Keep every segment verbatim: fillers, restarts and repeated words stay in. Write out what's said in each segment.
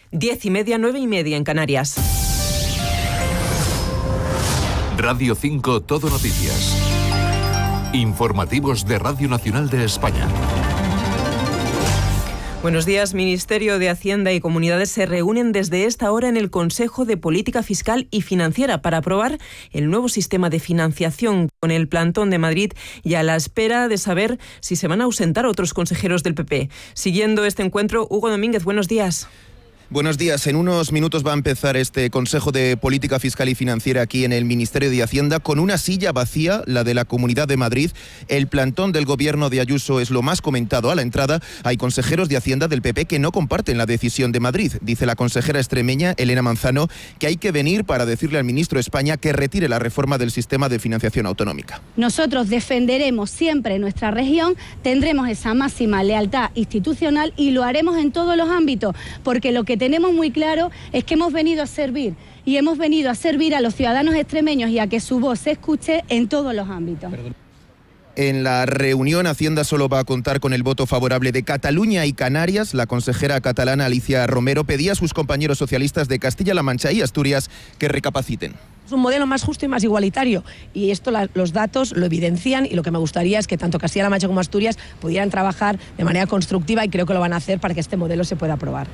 Diez y media, nueve y media en Canarias. Radio cinco Todo Noticias. Informativos de Radio Nacional de España. Buenos días. Ministerio de Hacienda y Comunidades se reúnen desde esta hora en el Consejo de Política Fiscal y Financiera para aprobar el nuevo sistema de financiación con el plantón de Madrid y a la espera de saber si se van a ausentar otros consejeros del P P. Siguiendo este encuentro, Hugo Domínguez, buenos días. Buenos días. En unos minutos va a empezar este Consejo de Política Fiscal y Financiera aquí en el Ministerio de Hacienda con una silla vacía, la de la Comunidad de Madrid. El plantón del gobierno de Ayuso es lo más comentado a la entrada. Hay consejeros de Hacienda del P P que no comparten la decisión de Madrid. Dice la consejera extremeña, Elena Manzano, que hay que venir para decirle al ministro de España que retire la reforma del sistema de financiación autonómica. Nosotros defenderemos siempre nuestra región, tendremos esa máxima lealtad institucional y lo haremos en todos los ámbitos, porque lo que tenemos muy claro es que hemos venido a servir y hemos venido a servir a los ciudadanos extremeños y a que su voz se escuche en todos los ámbitos. Perdón. En la reunión, Hacienda solo va a contar con el voto favorable de Cataluña y Canarias. La consejera catalana Alicia Romero pedía a sus compañeros socialistas de Castilla-La Mancha y Asturias que recapaciten. Es un modelo más justo y más igualitario y esto la, los datos lo evidencian y lo que me gustaría es que tanto Castilla-La Mancha como Asturias pudieran trabajar de manera constructiva y creo que lo van a hacer para que este modelo se pueda aprobar.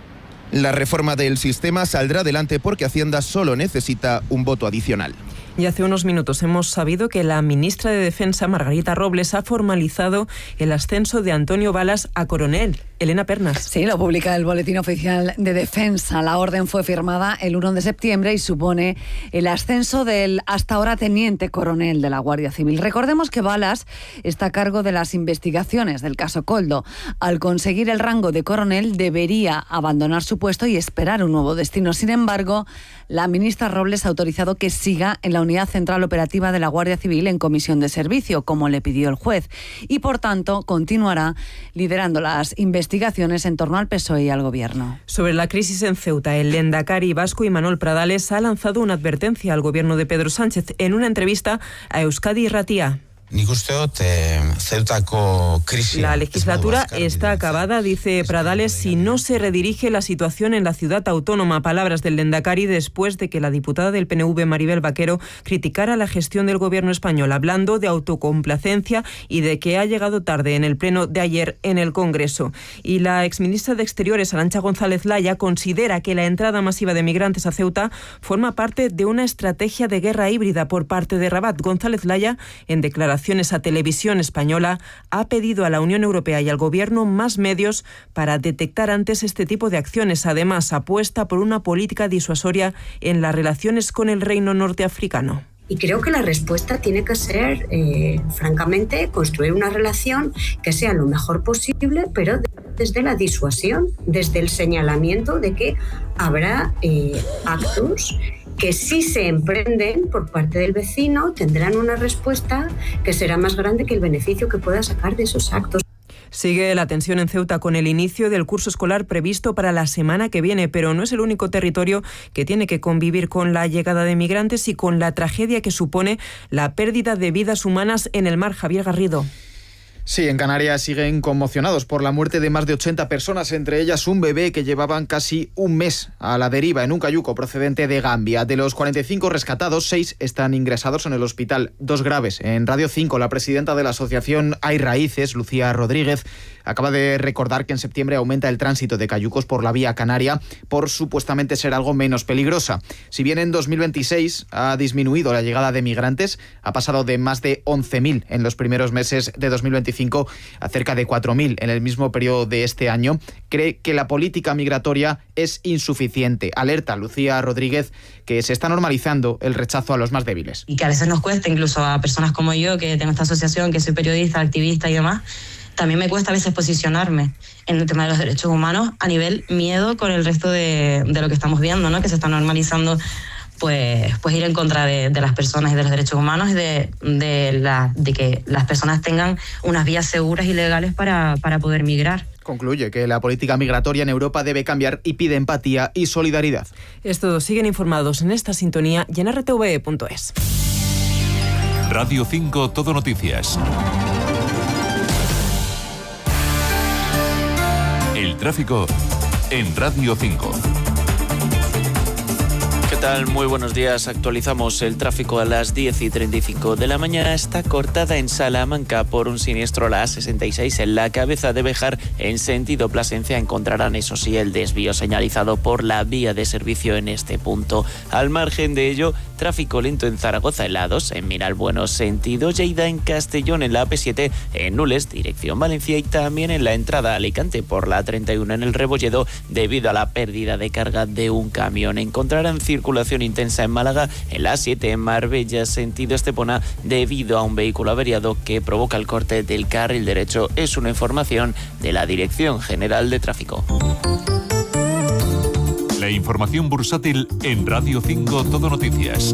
La reforma del sistema saldrá adelante porque Hacienda solo necesita un voto adicional. Y hace unos minutos hemos sabido que la ministra de Defensa, Margarita Robles, ha formalizado el ascenso de Antonio Balas a coronel. Elena Pernas. Sí, lo publica el Boletín Oficial de Defensa. La orden fue firmada el uno de septiembre y supone el ascenso del hasta ahora teniente coronel de la Guardia Civil. Recordemos que Balas está a cargo de las investigaciones del caso Koldo. Al conseguir el rango de coronel debería abandonar su puesto y esperar un nuevo destino. Sin embargo, la ministra Robles ha autorizado que siga en la Unidad Central Operativa de la Guardia Civil en comisión de servicio, como le pidió el juez, y por tanto continuará liderando las investigaciones en torno al P S O E y al Gobierno. Sobre la crisis en Ceuta, el lehendakari vasco Imanol Pradales ha lanzado una advertencia al Gobierno de Pedro Sánchez en una entrevista a Euskadi Irratia. La legislatura está acabada, dice Pradales, si no se redirige la situación en la ciudad autónoma. Palabras del lehendakari después de que la diputada del P N V, Maribel Vaquero, criticara la gestión del gobierno español, hablando de autocomplacencia y de que ha llegado tarde en el pleno de ayer en el Congreso. Y la exministra de Exteriores, Arantxa González Laya, considera que la entrada masiva de migrantes a Ceuta forma parte de una estrategia de guerra híbrida por parte de Rabat. González Laya, en declaración a Televisión Española, ha pedido a la Unión Europea y al Gobierno más medios para detectar antes este tipo de acciones. Además, apuesta por una política disuasoria en las relaciones con el reino norteafricano. Y creo que la respuesta tiene que ser, eh, francamente, construir una relación que sea lo mejor posible, pero desde la disuasión, desde el señalamiento de que habrá eh, actos que si se emprenden por parte del vecino tendrán una respuesta que será más grande que el beneficio que pueda sacar de esos actos. Sigue la tensión en Ceuta con el inicio del curso escolar previsto para la semana que viene, pero no es el único territorio que tiene que convivir con la llegada de migrantes y con la tragedia que supone la pérdida de vidas humanas en el mar. Javier Garrido. Sí, en Canarias siguen conmocionados por la muerte de más de ochenta personas, entre ellas un bebé que llevaban casi un mes a la deriva en un cayuco procedente de Gambia. De los cuarenta y cinco rescatados, seis están ingresados en el hospital, dos graves. En Radio cinco, la presidenta de la asociación Hay Raíces, Lucía Rodríguez, acaba de recordar que en septiembre aumenta el tránsito de cayucos por la vía canaria por supuestamente ser algo menos peligrosa. Si bien en dos mil veintiséis ha disminuido la llegada de migrantes, ha pasado de más de once mil en los primeros meses de dos mil veinticinco a cerca de cuatro mil en el mismo periodo de este año, cree que la política migratoria es insuficiente. Alerta Lucía Rodríguez que se está normalizando el rechazo a los más débiles. Y que a veces nos cuesta, incluso a personas como yo, que tengo esta asociación, que soy periodista, activista y demás, también me cuesta a veces posicionarme en el tema de los derechos humanos a nivel miedo con el resto de, de lo que estamos viendo, ¿no? Que se está normalizando pues, pues ir en contra de, de las personas y de los derechos humanos y de, de, la, de que las personas tengan unas vías seguras y legales para, para poder migrar. Concluye que la política migratoria en Europa debe cambiar y pide empatía y solidaridad. Estos siguen informados en esta sintonía y en R T V E punto es. Radio cinco Todo Noticias. El tráfico en Radio cinco. ¿Qué tal? Muy buenos días. Actualizamos el tráfico a las diez y treinta y cinco de la mañana. Está cortada en Salamanca por un siniestro a la A sesenta y seis en la cabeza de Béjar en sentido Plasencia. Encontrarán, eso sí, el desvío señalizado por la vía de servicio en este punto. Al margen de ello, tráfico lento en Zaragoza en la A dos, en Miralbueno sentido Lleida, en Castellón en la A P siete, en Nules dirección Valencia y también en la entrada a Alicante por la A treinta y uno en el Rebolledo debido a la pérdida de carga de un camión. Encontrarán circulación intensa en Málaga en la A siete en Marbella sentido Estepona debido a un vehículo averiado que provoca el corte del carril derecho. Es una información de la Dirección General de Tráfico. La información bursátil en Radio cinco Todo Noticias.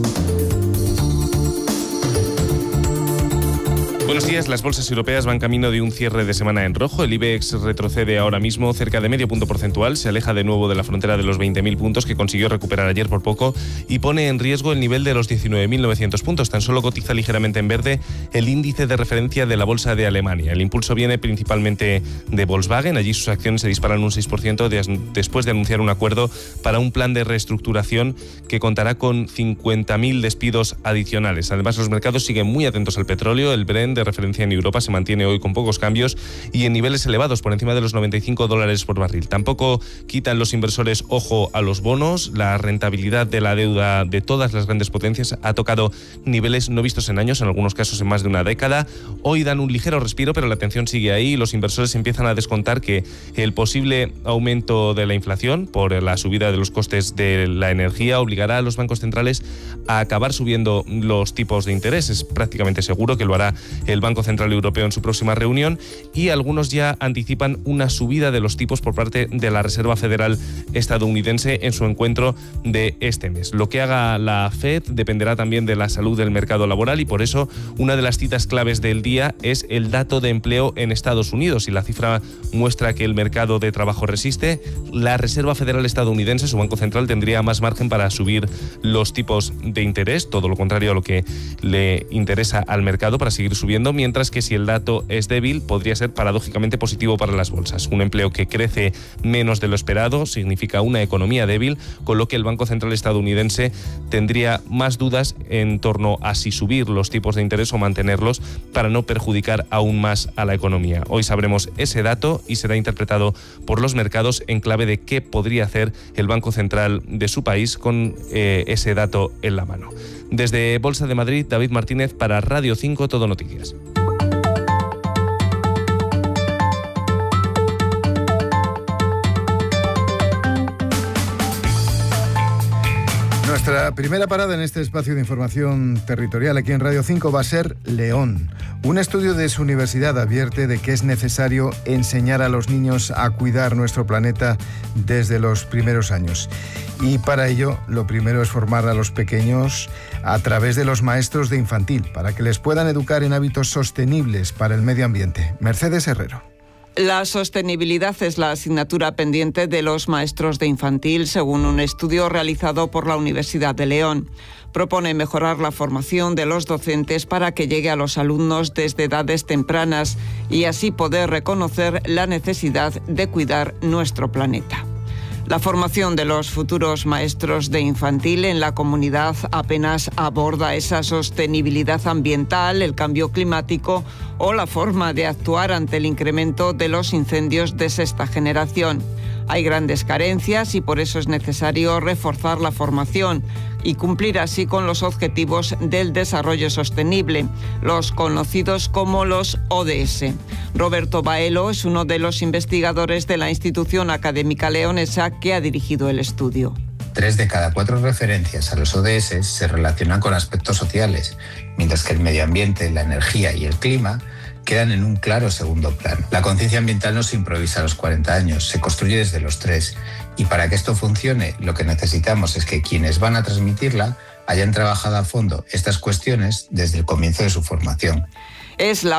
Buenos días. Las bolsas europeas van camino de un cierre de semana en rojo. El IBEX retrocede ahora mismo cerca de medio punto porcentual, se aleja de nuevo de la frontera de los veinte mil puntos que consiguió recuperar ayer por poco y pone en riesgo el nivel de los diecinueve mil novecientos puntos. Tan solo cotiza ligeramente en verde el índice de referencia de la bolsa de Alemania. El impulso viene principalmente de Volkswagen. Allí sus acciones se disparan un seis por ciento después de anunciar un acuerdo para un plan de reestructuración que contará con cincuenta mil despidos adicionales. Además, los mercados siguen muy atentos al petróleo. El Brent de referencia en Europa se mantiene hoy con pocos cambios y en niveles elevados por encima de los noventa y cinco dólares por barril. Tampoco quitan los inversores ojo a los bonos. La rentabilidad de la deuda de todas las grandes potencias ha tocado niveles no vistos en años, en algunos casos en más de una década. Hoy dan un ligero respiro, pero la atención sigue ahí y los inversores empiezan a descontar que el posible aumento de la inflación por la subida de los costes de la energía obligará a los bancos centrales a acabar subiendo los tipos de interés. Es prácticamente seguro que lo hará el Banco Central Europeo en su próxima reunión y algunos ya anticipan una subida de los tipos por parte de la Reserva Federal estadounidense en su encuentro de este mes. Lo que haga la Fed dependerá también de la salud del mercado laboral y por eso una de las citas claves del día es el dato de empleo en Estados Unidos. Si la cifra muestra que el mercado de trabajo resiste, la Reserva Federal estadounidense, su Banco Central, tendría más margen para subir los tipos de interés, todo lo contrario a lo que le interesa al mercado para seguir subiendo, mientras que si el dato es débil podría ser paradójicamente positivo para las bolsas. Un empleo que crece menos de lo esperado significa una economía débil, con lo que el Banco Central estadounidense tendría más dudas en torno a si subir los tipos de interés o mantenerlos para no perjudicar aún más a la economía. Hoy sabremos ese dato y será interpretado por los mercados en clave de qué podría hacer el Banco Central de su país con eh, ese dato en la mano. Desde Bolsa de Madrid, David Martínez para Radio cinco Todo Noticias. Nuestra primera parada en este espacio de información territorial aquí en Radio cinco va a ser León. Un estudio de su universidad advierte de que es necesario enseñar a los niños a cuidar nuestro planeta desde los primeros años. Y para ello, lo primero es formar a los pequeños a través de los maestros de infantil, para que les puedan educar en hábitos sostenibles para el medio ambiente. Mercedes Herrero. La sostenibilidad es la asignatura pendiente de los maestros de infantil, según un estudio realizado por la Universidad de León. Propone mejorar la formación de los docentes para que llegue a los alumnos desde edades tempranas y así poder reconocer la necesidad de cuidar nuestro planeta. La formación de los futuros maestros de infantil en la comunidad apenas aborda esa sostenibilidad ambiental, el cambio climático o la forma de actuar ante el incremento de los incendios de sexta generación. Hay grandes carencias y por eso es necesario reforzar la formación y cumplir así con los objetivos del desarrollo sostenible, los conocidos como los O D S. Roberto Baelo es uno de los investigadores de la institución académica leonesa que ha dirigido el estudio. Tres de cada cuatro referencias a los O D S se relacionan con aspectos sociales, mientras que el medio ambiente, la energía y el clima quedan en un claro segundo plano. La conciencia ambiental no se improvisa a los cuarenta años, se construye desde los tres. Y para que esto funcione, lo que necesitamos es que quienes van a transmitirla hayan trabajado a fondo estas cuestiones desde el comienzo de su formación. Es la